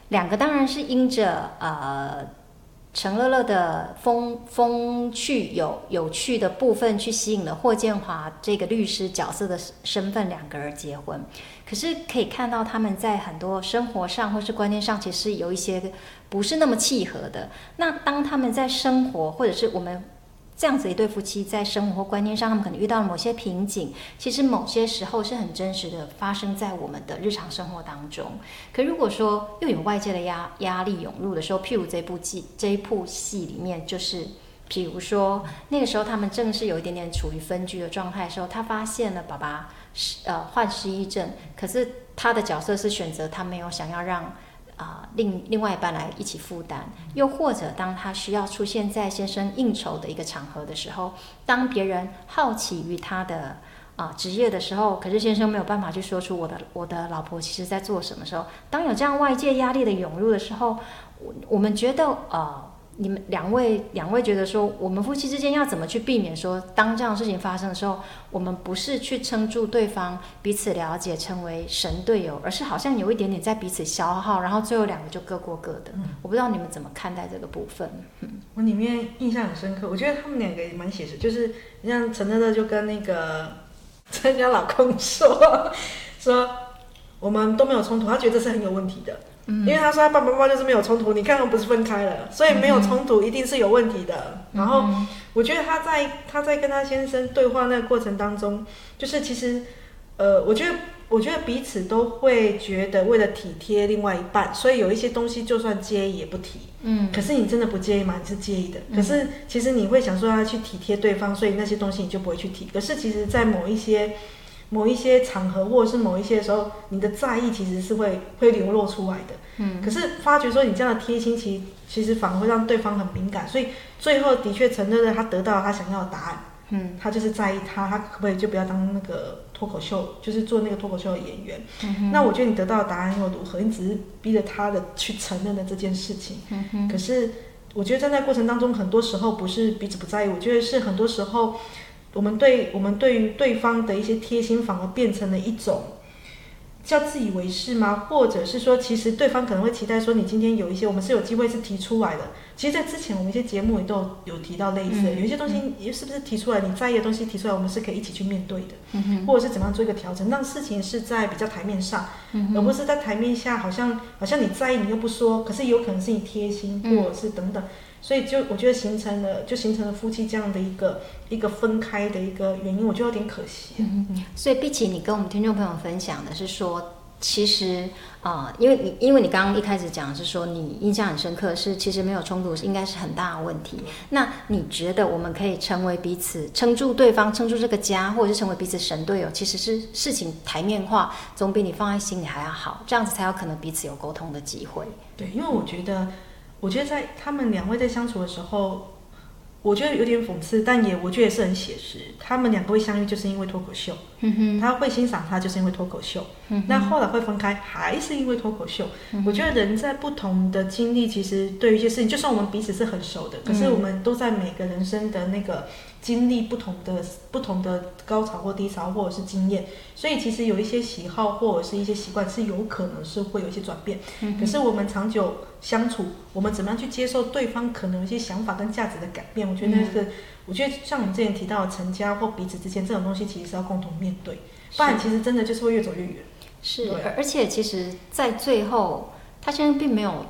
两个当然是因着陈乐乐的风趣有趣的部分去吸引了霍建华这个律师角色的身份，两个人结婚。可是可以看到他们在很多生活上或是观念上其实有一些不是那么契合的。那当他们在生活或者是我们这样子一对夫妻在生活或观念上，他们可能遇到了某些瓶颈，其实某些时候是很真实的发生在我们的日常生活当中。可如果说又有外界的压力涌入的时候，譬如这一部戏里面，就是譬如说那个时候他们正是有一点点处于分居的状态的时候，他发现了爸爸患失忆症，可是他的角色是选择他没有想要让另外一半来一起负担，又或者当他需要出现在先生应酬的一个场合的时候，当别人好奇于他的职业的时候，可是先生没有办法去说出我的老婆其实在做什么时候，当有这样外界压力的涌入的时候，我们觉得你们两位觉得说，我们夫妻之间要怎么去避免说，当这样的事情发生的时候，我们不是去撑住对方，彼此了解，成为神队友，而是好像有一点点在彼此消耗，然后最后两个就各过各的。我不知道你们怎么看待这个部分。 我里面印象很深刻，我觉得他们两个也蛮写实，就是像陈乐乐就跟那个陈家老公说我们都没有冲突，他觉得这是很有问题的。因为他说他爸爸妈妈就是没有冲突，你看他们不是分开了，所以没有冲突一定是有问题的。然后我觉得他在跟他先生对话那个过程当中，就是其实我觉得彼此都会觉得为了体贴另外一半，所以有一些东西就算介意也不提。可是你真的不介意吗？你是介意的。可是其实你会想说要去体贴对方，所以那些东西你就不会去提。可是其实在某一些场合或者是某一些时候，你的在意其实是会流露出来的。可是发觉说你这样的贴心，其实反而会让对方很敏感，所以最后的确承认了他得到了他想要的答案。他就是在意他可不可以就不要当那个脱口秀，就是做那个脱口秀的演员。那我觉得你得到的答案又如何？你只是逼着他的去承认了这件事情。可是我觉得在那过程当中，很多时候不是彼此不在意，我觉得是很多时候我们对于对方的一些贴心，反而变成了一种叫自以为是吗？或者是说，其实对方可能会期待说，你今天有一些我们是有机会是提出来的。其实，在之前我们一些节目也都有提到类似的，有一些东西是不是提出来，你在意的东西提出来，我们是可以一起去面对的，或者是怎么样做一个调整，让事情是在比较台面上，而不是在台面下好像你在意你又不说，可是有可能是你贴心，或者是等等。所以我觉得形成了夫妻这样的一个分开的一个原因，我觉得有点可惜。 所以碧琪，你跟我们听众朋友分享的是说，其实因为你刚刚一开始讲的是说你印象很深刻，是其实没有冲突应该是很大的问题。那你觉得我们可以成为彼此撑住对方，撑住这个家，或者是成为彼此神队友，其实是事情台面化，总比你放在心里还要好，这样子才有可能彼此有沟通的机会。 对，因为我觉得在他们两位在相处的时候，我觉得有点讽刺，但我觉得也是很写实。他们两个会相遇就是因为脱口秀，他会欣赏他就是因为脱口秀，那后来会分开还是因为脱口秀。我觉得人在不同的经历，其实对于一些事情，就算我们彼此是很熟的，可是我们都在每个人生的那个经历不同的高潮或低潮，或者是经验，所以其实有一些喜好或者是一些习惯是有可能是会有一些转变。可是我们长久相处，我们怎么样去接受对方可能有一些想法跟价值的改变？我觉得像我们之前提到的成家或彼此之间这种东西，其实是要共同面对，不然其实真的就是会越走越远。 是，而且其实在最后，他现在并没有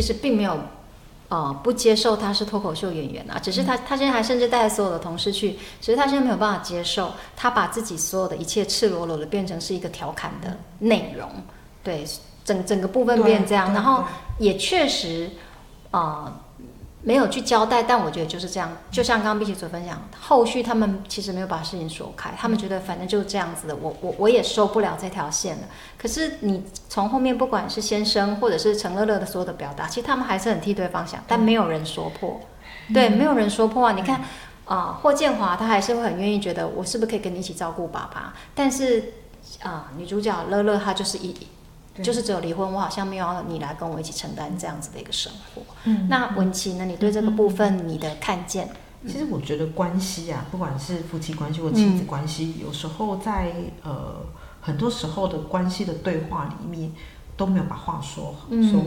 不接受他是脱口秀演员啊，只是他现在还甚至带着所有的同事去，只是他现在没有办法接受，他把自己所有的一切赤裸裸的变成是一个调侃的内容，对，整个部分变这样，然后也确实没有去交代，但我觉得就是这样，就像刚刚碧琪所分享，后续他们其实没有把事情说开，他们觉得反正就是这样子的，我也受不了这条线了。可是你从后面不管是先生或者是陈乐乐的所有的表达，其实他们还是很替对方想，但没有人说破，对，没有人说破啊。你看霍建华他还是会很愿意觉得我是不是可以跟你一起照顾爸爸，但是女主角乐乐她就是只有离婚，我好像没有要你来跟我一起承担这样子的一个生活。那文琪呢？你对这个部分你的看见？ 其实我觉得关系啊，不管是夫妻关系或亲子关系，有时候在很多时候的关系的对话里面都没有把话说